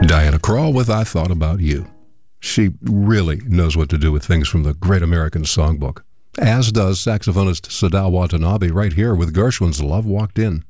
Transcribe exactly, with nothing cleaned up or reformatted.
Diana Krall with I Thought About You. She really knows what to do with things from the Great American Songbook, as does saxophonist Sadao Watanabe right here with Gershwin's Love Walked In.